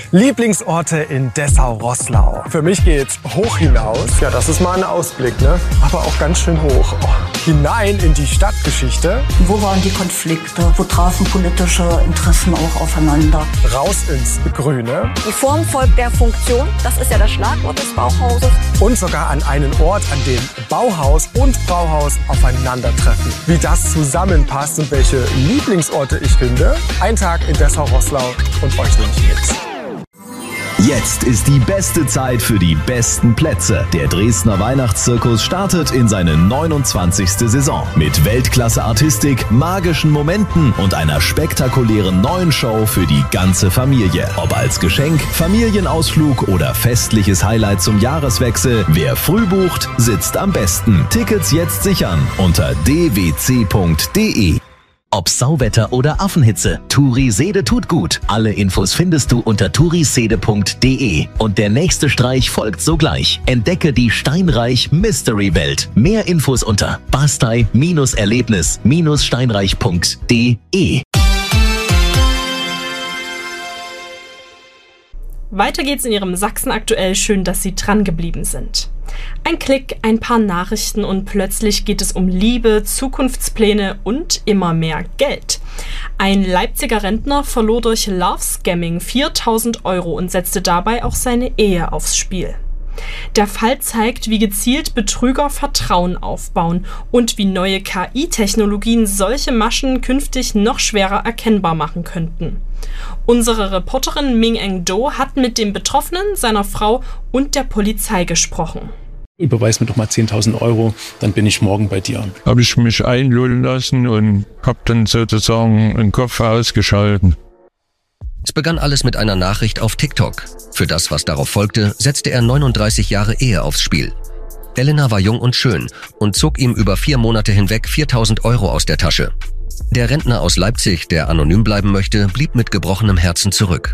Lieblingsorte in Dessau-Roßlau. Für mich geht's hoch hinaus. Ja, das ist mal ein Ausblick, ne? Aber auch ganz schön hoch. Hinein in die Stadtgeschichte. Wo waren die Konflikte? Wo trafen politische Interessen auch aufeinander? Raus ins Grüne. Die Form folgt der Funktion. Das ist ja das Schlagwort des Bauhauses. Und sogar an einen Ort, an dem Bauhaus und Brauhaus aufeinandertreffen. Wie das zusammenpasst und welche Lieblingsorte ich finde. Ein Tag in Dessau-Roßlau und euch nehme ich mit. Jetzt ist die beste Zeit für die besten Plätze. Der Dresdner Weihnachtszirkus startet in seine 29. Saison. Mit Weltklasse-Artistik, magischen Momenten und einer spektakulären neuen Show für die ganze Familie. Ob als Geschenk, Familienausflug oder festliches Highlight zum Jahreswechsel, wer früh bucht, sitzt am besten. Tickets jetzt sichern unter dwc.de. Ob Sauwetter oder Affenhitze, Turisede tut gut. Alle Infos findest du unter turisede.de. Und der nächste Streich folgt sogleich. Entdecke die Steinreich Mystery Welt. Mehr Infos unter bastei-erlebnis-steinreich.de. Weiter geht's in Ihrem Sachsen aktuell. Schön, dass Sie dran geblieben sind. Ein Klick, ein paar Nachrichten und plötzlich geht es um Liebe, Zukunftspläne und immer mehr Geld. Ein Leipziger Rentner verlor durch Love-Scamming 4.000 € und setzte dabei auch seine Ehe aufs Spiel. Der Fall zeigt, wie gezielt Betrüger Vertrauen aufbauen und wie neue KI-Technologien solche Maschen künftig noch schwerer erkennbar machen könnten. Unsere Reporterin Ming Eng Do hat mit dem Betroffenen, seiner Frau und der Polizei gesprochen. Überweis mir doch mal 10.000 €, dann bin ich morgen bei dir. Habe ich mich einlullen lassen und habe dann sozusagen den Kopf ausgeschalten. Es begann alles mit einer Nachricht auf TikTok. Für das, was darauf folgte, setzte er 39 Jahre Ehe aufs Spiel. Elena war jung und schön und zog ihm über 4 Monate hinweg 4.000 € aus der Tasche. Der Rentner aus Leipzig, der anonym bleiben möchte, blieb mit gebrochenem Herzen zurück.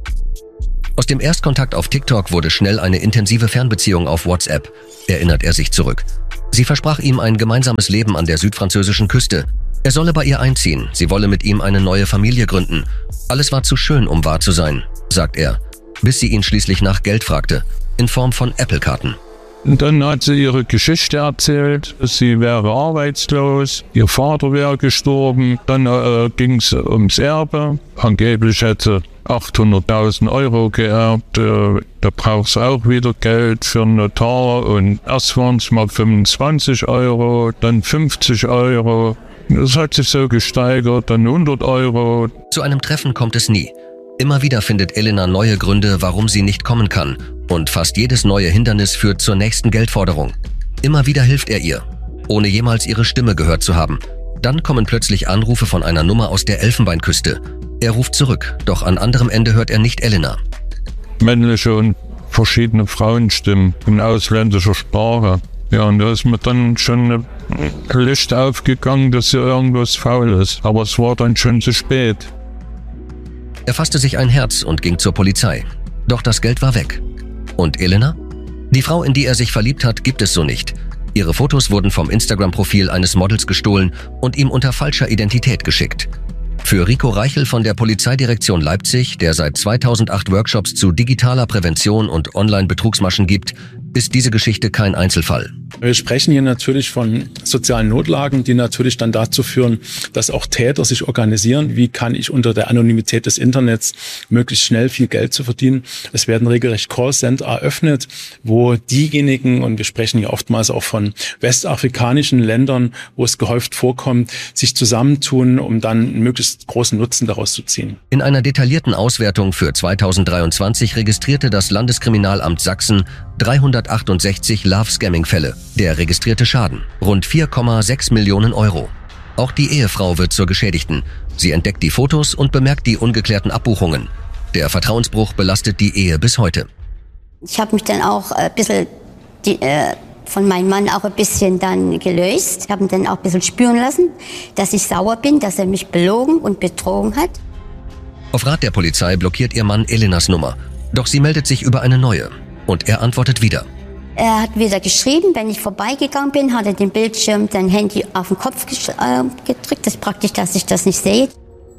Aus dem Erstkontakt auf TikTok wurde schnell eine intensive Fernbeziehung auf WhatsApp, erinnert er sich zurück. Sie versprach ihm ein gemeinsames Leben an der südfranzösischen Küste. Er solle bei ihr einziehen, sie wolle mit ihm eine neue Familie gründen. Alles war zu schön, um wahr zu sein, sagt er, bis sie ihn schließlich nach Geld fragte, in Form von Apple-Karten. Und dann hat sie ihre Geschichte erzählt, sie wäre arbeitslos, ihr Vater wäre gestorben, dann ging es ums Erbe, angeblich hätte 800.000 € geerbt, da braucht es auch wieder Geld für einen Notar und erst waren es mal 25 €, dann 50 €. Das hat sich so gesteigert, dann 100 €. Zu einem Treffen kommt es nie. Immer wieder findet Elena neue Gründe, warum sie nicht kommen kann. Und fast jedes neue Hindernis führt zur nächsten Geldforderung. Immer wieder hilft er ihr, ohne jemals ihre Stimme gehört zu haben. Dann kommen plötzlich Anrufe von einer Nummer aus der Elfenbeinküste. Er ruft zurück, doch an anderem Ende hört er nicht Elena. Männliche und verschiedene Frauenstimmen in ausländischer Sprache. Ja, und da ist mir dann schon Licht aufgegangen, dass hier irgendwas faul ist. Aber es war dann schon zu spät. Er fasste sich ein Herz und ging zur Polizei. Doch das Geld war weg. Und Elena? Die Frau, in die er sich verliebt hat, gibt es so nicht. Ihre Fotos wurden vom Instagram-Profil eines Models gestohlen und ihm unter falscher Identität geschickt. Für Rico Reichel von der Polizeidirektion Leipzig, der seit 2008 Workshops zu digitaler Prävention und Online-Betrugsmaschen gibt, ist diese Geschichte kein Einzelfall. Wir sprechen hier natürlich von sozialen Notlagen, die natürlich dann dazu führen, dass auch Täter sich organisieren. Wie kann ich unter der Anonymität des Internets möglichst schnell viel Geld zu verdienen? Es werden regelrecht Callcenter eröffnet, wo diejenigen, und wir sprechen hier oftmals auch von westafrikanischen Ländern, wo es gehäuft vorkommt, sich zusammentun, um dann einen möglichst großen Nutzen daraus zu ziehen. In einer detaillierten Auswertung für 2023 registrierte das Landeskriminalamt Sachsen 368 Love-Scamming-Fälle. Der registrierte Schaden: rund 4,6 Millionen €. Auch die Ehefrau wird zur Geschädigten. Sie entdeckt die Fotos und bemerkt die ungeklärten Abbuchungen. Der Vertrauensbruch belastet die Ehe bis heute. Ich habe mich dann auch ein bisschen von meinem Mann auch ein bisschen dann gelöst. Ich habe ihn dann auch ein bisschen spüren lassen, dass ich sauer bin, dass er mich belogen und betrogen hat. Auf Rat der Polizei blockiert ihr Mann Elenas Nummer. Doch sie meldet sich über eine neue. Und er antwortet wieder. Er hat wieder geschrieben, wenn ich vorbeigegangen bin, hat er den Bildschirm, sein Handy auf den Kopf gedrückt. Das ist praktisch, dass ich das nicht sehe.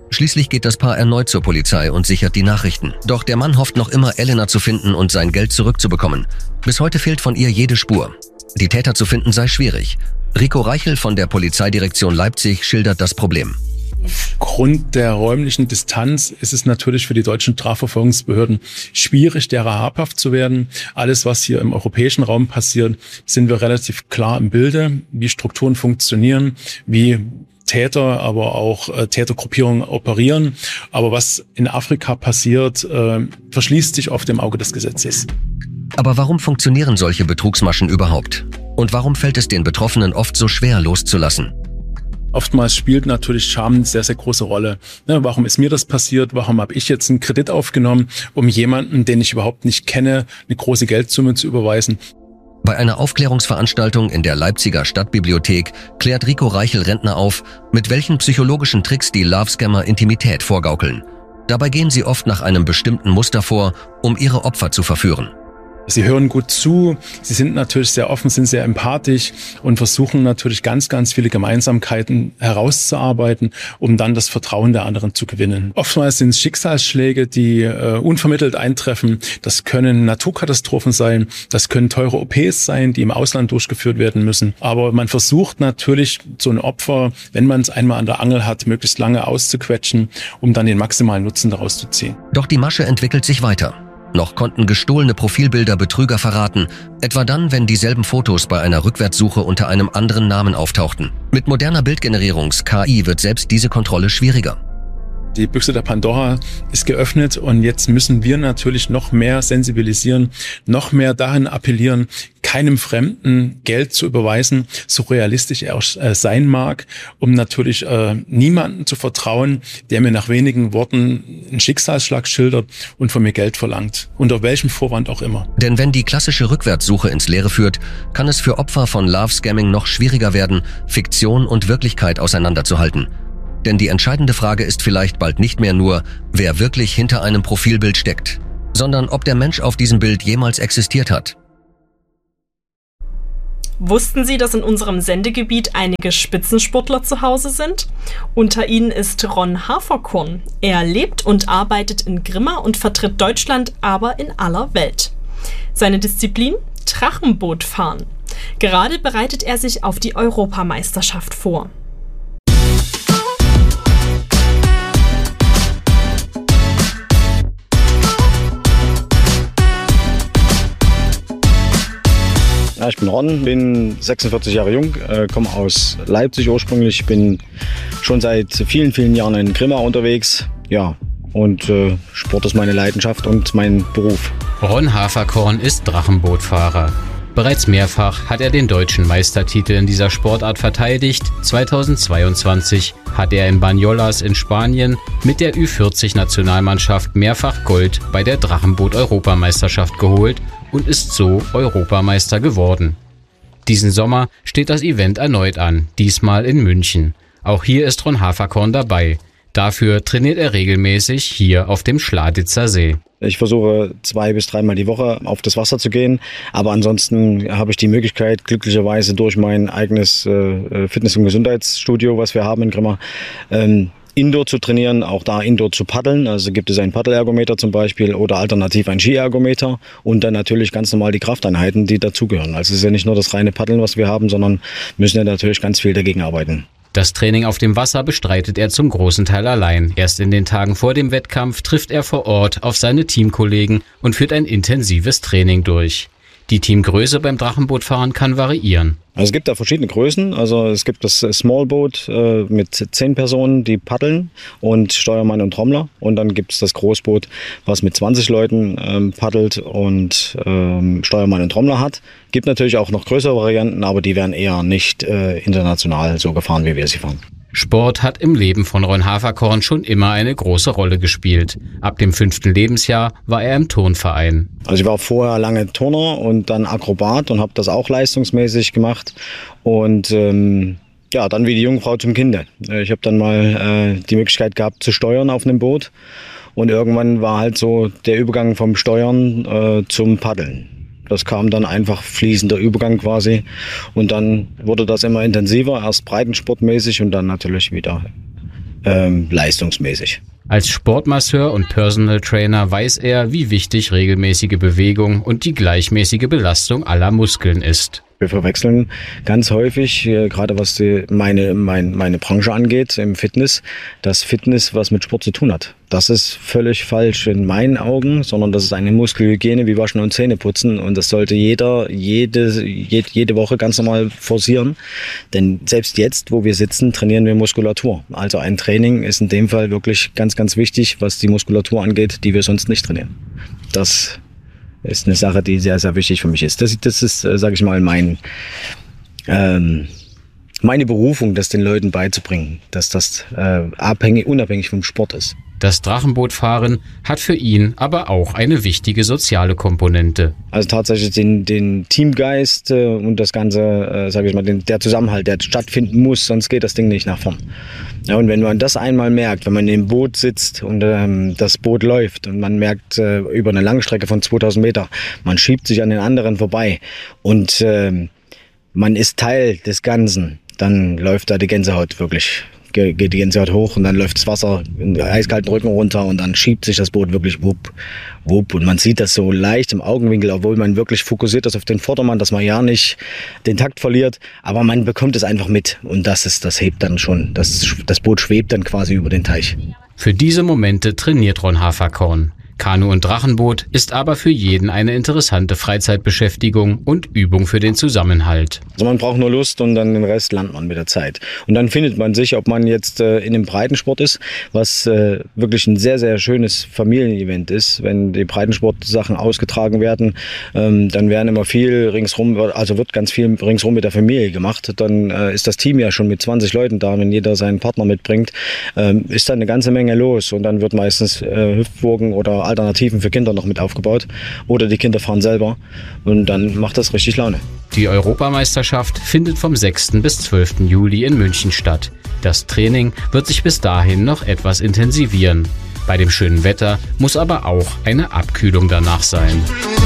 Schließlich geht das Paar erneut zur Polizei und sichert die Nachrichten. Doch der Mann hofft noch immer, Elena zu finden und sein Geld zurückzubekommen. Bis heute fehlt von ihr jede Spur. Die Täter zu finden sei schwierig. Rico Reichel von der Polizeidirektion Leipzig schildert das Problem. Aufgrund der räumlichen Distanz ist es natürlich für die deutschen Strafverfolgungsbehörden schwierig, derer habhaft zu werden. Alles, was hier im europäischen Raum passiert, sind wir relativ klar im Bilde, wie Strukturen funktionieren, wie Täter, aber auch Tätergruppierungen operieren. Aber was in Afrika passiert, verschließt sich oft dem Auge des Gesetzes. Aber warum funktionieren solche Betrugsmaschen überhaupt? Und warum fällt es den Betroffenen oft so schwer loszulassen? Oftmals spielt natürlich Scham eine sehr, sehr große Rolle. Warum ist mir das passiert? Warum habe ich jetzt einen Kredit aufgenommen, um jemanden, den ich überhaupt nicht kenne, eine große Geldsumme zu überweisen? Bei einer Aufklärungsveranstaltung in der Leipziger Stadtbibliothek klärt Rico Reichel Rentner auf, mit welchen psychologischen Tricks die Love-Scammer Intimität vorgaukeln. Dabei gehen sie oft nach einem bestimmten Muster vor, um ihre Opfer zu verführen. Sie hören gut zu, sie sind natürlich sehr offen, sind sehr empathisch und versuchen natürlich ganz, ganz viele Gemeinsamkeiten herauszuarbeiten, um dann das Vertrauen der anderen zu gewinnen. Oftmals sind es Schicksalsschläge, die unvermittelt eintreffen. Das können Naturkatastrophen sein, das können teure OPs sein, die im Ausland durchgeführt werden müssen. Aber man versucht natürlich, so ein Opfer, wenn man es einmal an der Angel hat, möglichst lange auszuquetschen, um dann den maximalen Nutzen daraus zu ziehen. Doch die Masche entwickelt sich weiter. Noch konnten gestohlene Profilbilder Betrüger verraten, etwa dann, wenn dieselben Fotos bei einer Rückwärtssuche unter einem anderen Namen auftauchten. Mit moderner Bildgenerierungs-KI wird selbst diese Kontrolle schwieriger. Die Büchse der Pandora ist geöffnet und jetzt müssen wir natürlich noch mehr sensibilisieren, noch mehr dahin appellieren, keinem Fremden Geld zu überweisen, so realistisch er auch sein mag, um natürlich niemanden zu vertrauen, der mir nach wenigen Worten einen Schicksalsschlag schildert und von mir Geld verlangt, unter welchem Vorwand auch immer. Denn wenn die klassische Rückwärtssuche ins Leere führt, kann es für Opfer von Love-Scamming noch schwieriger werden, Fiktion und Wirklichkeit auseinanderzuhalten. Denn die entscheidende Frage ist vielleicht bald nicht mehr nur, wer wirklich hinter einem Profilbild steckt, sondern ob der Mensch auf diesem Bild jemals existiert hat. Wussten Sie, dass in unserem Sendegebiet einige Spitzensportler zu Hause sind? Unter ihnen ist Ron Haferkorn. Er lebt und arbeitet in Grimma und vertritt Deutschland aber in aller Welt. Seine Disziplin? Drachenbootfahren. Gerade bereitet er sich auf die Europameisterschaft vor. Ja, ich bin Ron, bin 46 Jahre jung, komme aus Leipzig ursprünglich, bin schon seit vielen, vielen Jahren in Grimma unterwegs. Ja, und Sport ist meine Leidenschaft und mein Beruf. Ron Haferkorn ist Drachenbootfahrer. Bereits mehrfach hat er den deutschen Meistertitel in dieser Sportart verteidigt. 2022 hat er in Banyoles in Spanien mit der Ü40-Nationalmannschaft mehrfach Gold bei der Drachenboot-Europameisterschaft geholt und ist so Europameister geworden. Diesen Sommer steht das Event erneut an, diesmal in München. Auch hier ist Ron Haferkorn dabei. Dafür trainiert er regelmäßig hier auf dem Schladitzer See. Ich versuche 2 bis 3 Mal die Woche auf das Wasser zu gehen, aber ansonsten habe ich die Möglichkeit, glücklicherweise durch mein eigenes Fitness- und Gesundheitsstudio, was wir haben in Grimma, Indoor zu trainieren, auch da Indoor zu paddeln. Also gibt es einen Paddelergometer zum Beispiel oder alternativ ein Skiergometer und dann natürlich ganz normal die Krafteinheiten, die dazugehören. Also es ist ja nicht nur das reine Paddeln, was wir haben, sondern müssen ja natürlich ganz viel dagegen arbeiten. Das Training auf dem Wasser bestreitet er zum großen Teil allein. Erst in den Tagen vor dem Wettkampf trifft er vor Ort auf seine Teamkollegen und führt ein intensives Training durch. Die Teamgröße beim Drachenbootfahren kann variieren. Also es gibt da verschiedene Größen. Also es gibt das Smallboot mit 10 Personen, die paddeln und Steuermann und Trommler. Und dann gibt es das Großboot, was mit 20 Leuten paddelt und Steuermann und Trommler hat. Gibt natürlich auch noch größere Varianten, aber die werden eher nicht international so gefahren, wie wir sie fahren. Sport hat im Leben von Ron Haferkorn schon immer eine große Rolle gespielt. Ab dem 5. Lebensjahr war er im Turnverein. Also ich war vorher lange Turner und dann Akrobat und habe das auch leistungsmäßig gemacht. Und ja, dann wie die Jungfrau zum Kinde. Ich habe dann mal die Möglichkeit gehabt zu steuern auf einem Boot. Und irgendwann war halt so der Übergang vom Steuern zum Paddeln. Das kam dann einfach fließender Übergang quasi und dann wurde das immer intensiver, erst breitensportmäßig und dann natürlich wieder leistungsmäßig. Als Sportmasseur und Personal Trainer weiß er, wie wichtig regelmäßige Bewegung und die gleichmäßige Belastung aller Muskeln ist. Wir verwechseln ganz häufig, gerade was meine Branche angeht, im Fitness, dass Fitness was mit Sport zu tun hat. Das ist völlig falsch in meinen Augen, sondern das ist eine Muskelhygiene wie Waschen und Zähneputzen und das sollte jede Woche ganz normal forcieren. Denn selbst jetzt, wo wir sitzen, trainieren wir Muskulatur. Also ein Training ist in dem Fall wirklich ganz, ganz wichtig, was die Muskulatur angeht, die wir sonst nicht trainieren. Das ist eine Sache, die sehr, sehr wichtig für mich ist. Das ist, sage ich mal, meine Berufung, das den Leuten beizubringen, dass das unabhängig vom Sport ist. Das Drachenbootfahren hat für ihn aber auch eine wichtige soziale Komponente. Also tatsächlich den Teamgeist und das Ganze, sage ich mal, der Zusammenhalt, der stattfinden muss, sonst geht das Ding nicht nach vorn. Ja, und wenn man das einmal merkt, wenn man im Boot sitzt und das Boot läuft und man merkt über eine Langstrecke von 2000 Meter, man schiebt sich an den anderen vorbei und man ist Teil des Ganzen, dann läuft da die Gänsehaut wirklich. Geht die Gänsehaut hoch und dann läuft das Wasser in den eiskalten Rücken runter und dann schiebt sich das Boot wirklich wupp, wupp. Und man sieht das so leicht im Augenwinkel, obwohl man wirklich fokussiert ist auf den Vordermann, dass man ja nicht den Takt verliert, aber man bekommt es einfach mit und das hebt dann schon, das Boot schwebt dann quasi über den Teich. Für diese Momente trainiert Ron Haferkorn. Kanu- und Drachenboot ist aber für jeden eine interessante Freizeitbeschäftigung und Übung für den Zusammenhalt. Also man braucht nur Lust und dann den Rest lernt man mit der Zeit. Und dann findet man sich, ob man jetzt in einem Breitensport ist, was wirklich ein sehr, sehr schönes Familienevent ist. Wenn die Breitensport-Sachen ausgetragen werden, dann werden immer viel ringsrum, also wird ganz viel ringsrum mit der Familie gemacht. Dann ist das Team ja schon mit 20 Leuten da, wenn jeder seinen Partner mitbringt, ist dann eine ganze Menge los und dann wird meistens Hüpfburgen oder Alternativen für Kinder noch mit aufgebaut oder die Kinder fahren selber und dann macht das richtig Laune. Die Europameisterschaft findet vom 6. bis 12. Juli in München statt. Das Training wird sich bis dahin noch etwas intensivieren. Bei dem schönen Wetter muss aber auch eine Abkühlung danach sein.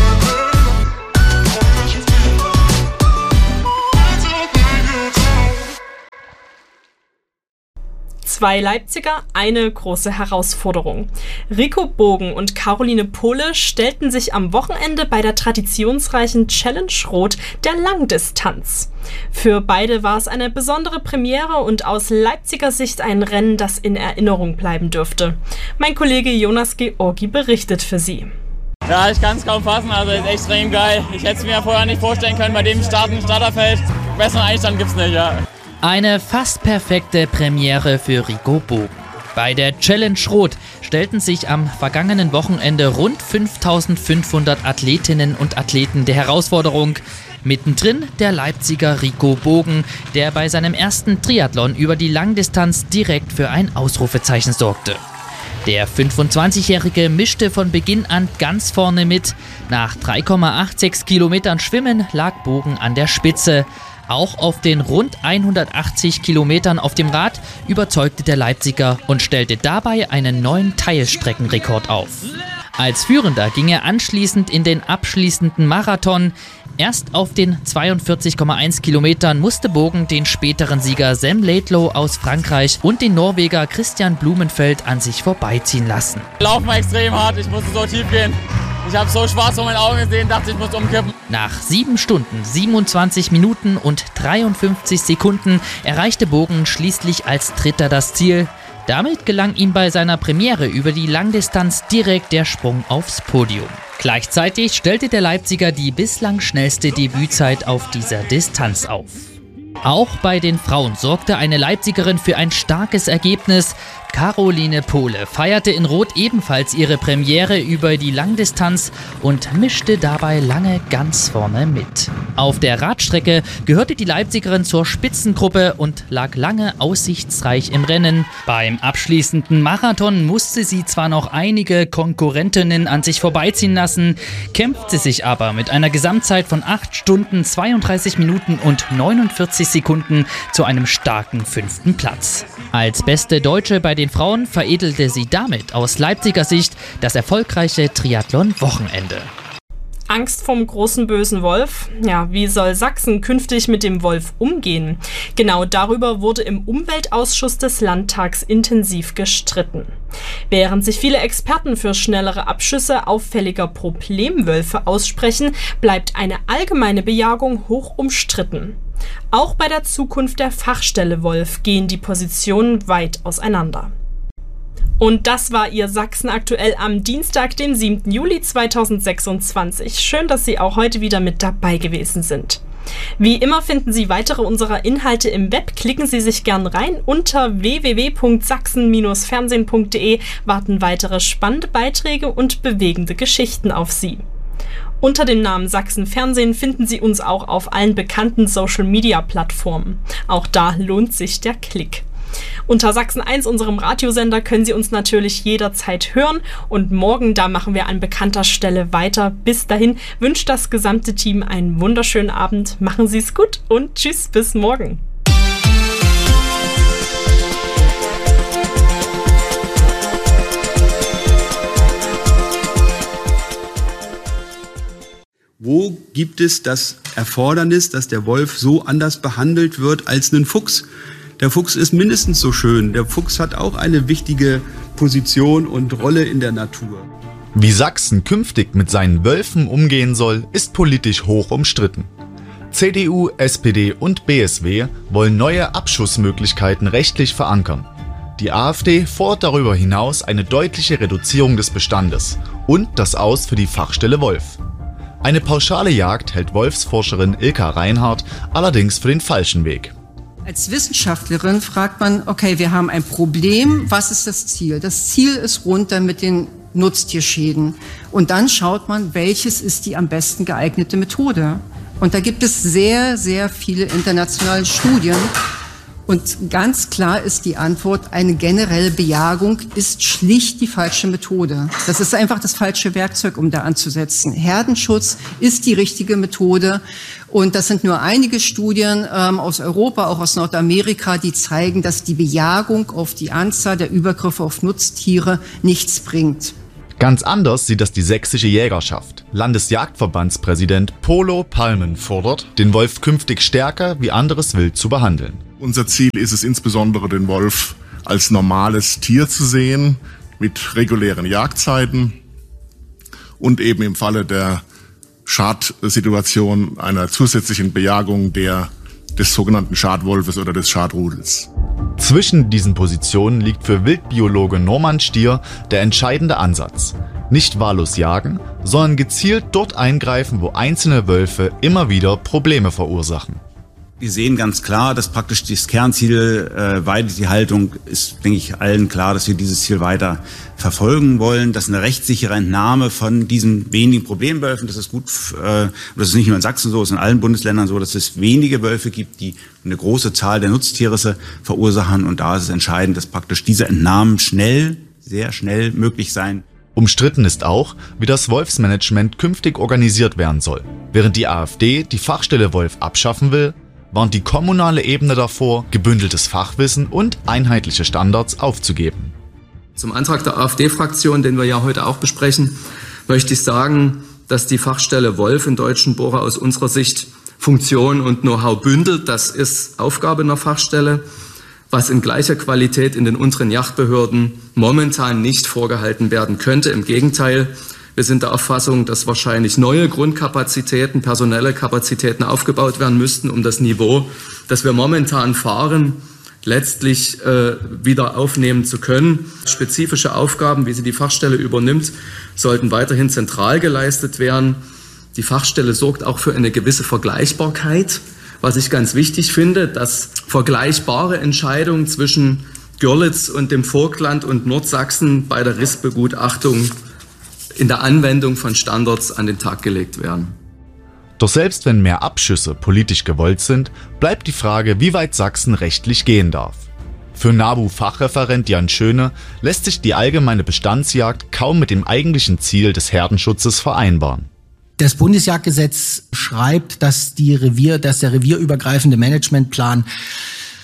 Zwei Leipziger, eine große Herausforderung. Rico Bogen und Caroline Pohle stellten sich am Wochenende bei der traditionsreichen Challenge Rot der Langdistanz. Für beide war es eine besondere Premiere und aus Leipziger Sicht ein Rennen, das in Erinnerung bleiben dürfte. Mein Kollege Jonas Georgi berichtet für Sie. Ja, ich kann es kaum fassen, also ist extrem geil. Ich hätte es mir vorher nicht vorstellen können, bei dem Starterfeld. Besseren Einstand gibt's nicht, ja. Eine fast perfekte Premiere für Rico Bogen. Bei der Challenge Rot stellten sich am vergangenen Wochenende rund 5500 Athletinnen und Athleten der Herausforderung. Mittendrin der Leipziger Rico Bogen, der bei seinem ersten Triathlon über die Langdistanz direkt für ein Ausrufezeichen sorgte. Der 25-Jährige mischte von Beginn an ganz vorne mit. Nach 3,86 Kilometern Schwimmen lag Bogen an der Spitze. Auch auf den rund 180 Kilometern auf dem Rad überzeugte der Leipziger und stellte dabei einen neuen Teilstreckenrekord auf. Als Führender ging er anschließend in den abschließenden Marathon. Erst auf den 42,1 Kilometern musste Bogen den späteren Sieger Sam Laidlow aus Frankreich und den Norweger Christian Blumenfeld an sich vorbeiziehen lassen. Laufen war extrem hart, ich musste so tief gehen. Ich habe so schwarz vor meinen Augen gesehen, dachte ich muss umkippen. Nach 7 Stunden, 27 Minuten und 53 Sekunden erreichte Bogen schließlich als Dritter das Ziel. Damit gelang ihm bei seiner Premiere über die Langdistanz direkt der Sprung aufs Podium. Gleichzeitig stellte der Leipziger die bislang schnellste Debützeit auf dieser Distanz auf. Auch bei den Frauen sorgte eine Leipzigerin für ein starkes Ergebnis. Caroline Pohle feierte in Rot ebenfalls ihre Premiere über die Langdistanz und mischte dabei lange ganz vorne mit. Auf der Radstrecke gehörte die Leipzigerin zur Spitzengruppe und lag lange aussichtsreich im Rennen. Beim abschließenden Marathon musste sie zwar noch einige Konkurrentinnen an sich vorbeiziehen lassen, kämpfte sich aber mit einer Gesamtzeit von 8 Stunden, 32 Minuten und 49 Sekunden zu einem starken 5. Platz. Als beste Deutsche bei den Frauen veredelte sie damit aus Leipziger Sicht das erfolgreiche Triathlon-Wochenende. Angst vorm großen bösen Wolf? Ja, wie soll Sachsen künftig mit dem Wolf umgehen? Genau darüber wurde im Umweltausschuss des Landtags intensiv gestritten. Während sich viele Experten für schnellere Abschüsse auffälliger Problemwölfe aussprechen, bleibt eine allgemeine Bejagung hoch umstritten. Auch bei der Zukunft der Fachstelle Wolf gehen die Positionen weit auseinander. Und das war Ihr Sachsen aktuell am Dienstag, dem 7. Juli 2026. Schön, dass Sie auch heute wieder mit dabei gewesen sind. Wie immer finden Sie weitere unserer Inhalte im Web. Klicken Sie sich gern rein. Unter www.sachsen-fernsehen.de warten weitere spannende Beiträge und bewegende Geschichten auf Sie. Unter dem Namen Sachsen Fernsehen finden Sie uns auch auf allen bekannten Social-Media-Plattformen. Auch da lohnt sich der Klick. Unter Sachsen 1, unserem Radiosender, können Sie uns natürlich jederzeit hören und morgen, da machen wir an bekannter Stelle weiter. Bis dahin wünscht das gesamte Team einen wunderschönen Abend. Machen Sie es gut und tschüss, bis morgen. Wo gibt es das Erfordernis, dass der Wolf so anders behandelt wird als ein Fuchs? Der Fuchs ist mindestens so schön. Der Fuchs hat auch eine wichtige Position und Rolle in der Natur. Wie Sachsen künftig mit seinen Wölfen umgehen soll, ist politisch hoch umstritten. CDU, SPD und BSW wollen neue Abschussmöglichkeiten rechtlich verankern. Die AfD fordert darüber hinaus eine deutliche Reduzierung des Bestandes und das Aus für die Fachstelle Wolf. Eine pauschale Jagd hält Wolfsforscherin Ilka Reinhardt allerdings für den falschen Weg. Als Wissenschaftlerin fragt man, okay, wir haben ein Problem, was ist das Ziel? Das Ziel ist runter mit den Nutztierschäden. Und dann schaut man, welches ist die am besten geeignete Methode. Und da gibt es sehr, sehr viele internationale Studien. Und ganz klar ist die Antwort, eine generelle Bejagung ist schlicht die falsche Methode. Das ist einfach das falsche Werkzeug, um da anzusetzen. Herdenschutz ist die richtige Methode. Und das sind nur einige Studien aus Europa, auch aus Nordamerika, die zeigen, dass die Bejagung auf die Anzahl der Übergriffe auf Nutztiere nichts bringt. Ganz anders sieht das die sächsische Jägerschaft. Landesjagdverbandspräsident Polo Palmen fordert, den Wolf künftig stärker wie anderes Wild zu behandeln. Unser Ziel ist es insbesondere, den Wolf als normales Tier zu sehen, mit regulären Jagdzeiten und eben im Falle der Schadsituation einer zusätzlichen Bejagung des sogenannten Schadwolfes oder des Schadrudels. Zwischen diesen Positionen liegt für Wildbiologe Norman Stier der entscheidende Ansatz. Nicht wahllos jagen, sondern gezielt dort eingreifen, wo einzelne Wölfe immer wieder Probleme verursachen. Wir sehen ganz klar, dass praktisch das Kernziel Weidetierhaltung ist, denke ich, allen klar, dass wir dieses Ziel weiter verfolgen wollen, dass eine rechtssichere Entnahme von diesen wenigen Problemwölfen, das ist gut, das ist nicht nur in Sachsen so, es ist in allen Bundesländern so, dass es wenige Wölfe gibt, die eine große Zahl der Nutztierrisse verursachen, und da ist es entscheidend, dass praktisch diese Entnahmen schnell, sehr schnell möglich sein. Umstritten ist auch, wie das Wolfsmanagement künftig organisiert werden soll. Während die AfD die Fachstelle Wolf abschaffen will, warnt die kommunale Ebene davor, gebündeltes Fachwissen und einheitliche Standards aufzugeben. Zum Antrag der AfD-Fraktion, den wir ja heute auch besprechen, möchte ich sagen, dass die Fachstelle Wolf in Deutschenbora aus unserer Sicht Funktion und Know-how bündelt. Das ist Aufgabe einer Fachstelle, was in gleicher Qualität in den unteren Jagdbehörden momentan nicht vorgehalten werden könnte. Im Gegenteil, wir sind der Auffassung, dass wahrscheinlich neue Grundkapazitäten, personelle Kapazitäten aufgebaut werden müssten, um das Niveau, das wir momentan fahren, letztlich wieder aufnehmen zu können. Spezifische Aufgaben, wie sie die Fachstelle übernimmt, sollten weiterhin zentral geleistet werden. Die Fachstelle sorgt auch für eine gewisse Vergleichbarkeit, was ich ganz wichtig finde, dass vergleichbare Entscheidungen zwischen Görlitz und dem Vogtland und Nordsachsen bei der Rissbegutachtung in der Anwendung von Standards an den Tag gelegt werden. Doch selbst wenn mehr Abschüsse politisch gewollt sind, bleibt die Frage, wie weit Sachsen rechtlich gehen darf. Für NABU-Fachreferent Jan Schöne lässt sich die allgemeine Bestandsjagd kaum mit dem eigentlichen Ziel des Herdenschutzes vereinbaren. Das Bundesjagdgesetz schreibt, dass der revierübergreifende Managementplan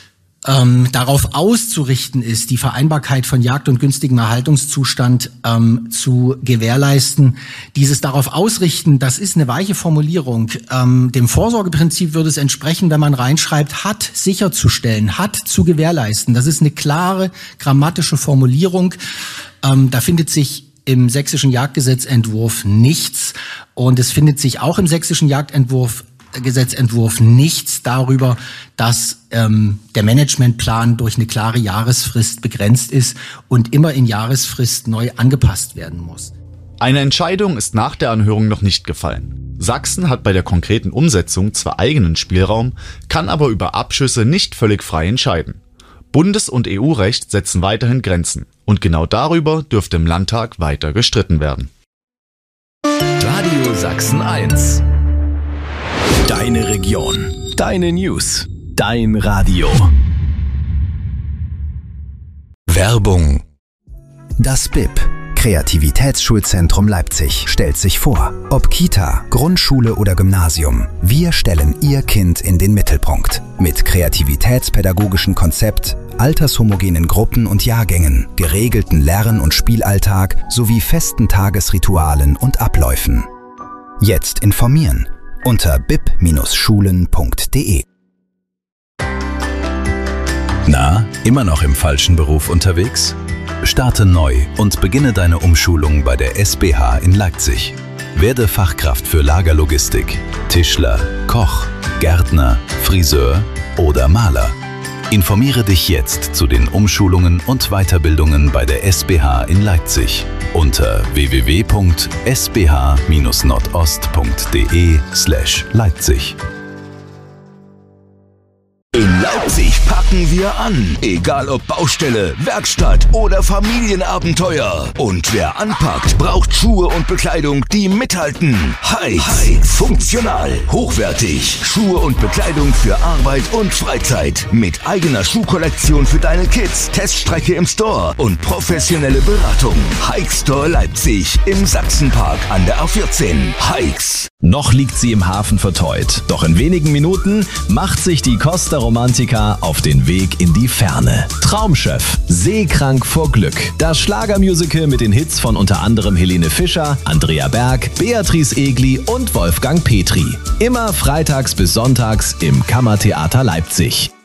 darauf auszurichten ist, die Vereinbarkeit von Jagd und günstigem Erhaltungszustand zu gewährleisten. Dieses darauf ausrichten, das ist eine weiche Formulierung. Dem Vorsorgeprinzip würde es entsprechen, wenn man reinschreibt, hat sicherzustellen, hat zu gewährleisten. Das ist eine klare grammatische Formulierung. Da findet sich im sächsischen Jagdgesetzentwurf nichts und es findet sich auch im sächsischen Gesetzentwurf nichts darüber, dass der Managementplan durch eine klare Jahresfrist begrenzt ist und immer in Jahresfrist neu angepasst werden muss. Eine Entscheidung ist nach der Anhörung noch nicht gefallen. Sachsen hat bei der konkreten Umsetzung zwar eigenen Spielraum, kann aber über Abschüsse nicht völlig frei entscheiden. Bundes- und EU-Recht setzen weiterhin Grenzen und genau darüber dürfte im Landtag weiter gestritten werden. Radio Sachsen 1. Deine Region, deine News, dein Radio. Werbung. Das BIP, Kreativitätsschulzentrum Leipzig, stellt sich vor. Ob Kita, Grundschule oder Gymnasium, wir stellen Ihr Kind in den Mittelpunkt. Mit kreativitätspädagogischem Konzept, altershomogenen Gruppen und Jahrgängen, geregelten Lern- und Spielalltag sowie festen Tagesritualen und Abläufen. Jetzt informieren unter bip-schulen.de. Na, immer noch im falschen Beruf unterwegs? Starte neu und beginne deine Umschulung bei der SBH in Leipzig. Werde Fachkraft für Lagerlogistik, Tischler, Koch, Gärtner, Friseur oder Maler. Informiere dich jetzt zu den Umschulungen und Weiterbildungen bei der SBH in Leipzig unter www.sbh-nordost.de/Leipzig. In Leipzig packen wir an. Egal ob Baustelle, Werkstatt oder Familienabenteuer. Und wer anpackt, braucht Schuhe und Bekleidung, die mithalten. Heights. Funktional, hochwertig. Schuhe und Bekleidung für Arbeit und Freizeit. Mit eigener Schuhkollektion für deine Kids, Teststrecke im Store und professionelle Beratung. Hikes Store Leipzig im Sachsenpark an der A14. Hikes. Noch liegt sie im Hafen verteut, doch in wenigen Minuten macht sich die Costa Romantica auf den Weg in die Ferne. Traumschiff, seekrank vor Glück. Das Schlagermusical mit den Hits von unter anderem Helene Fischer, Andrea Berg, Beatrice Egli und Wolfgang Petri. Immer freitags bis sonntags im Kammertheater Leipzig.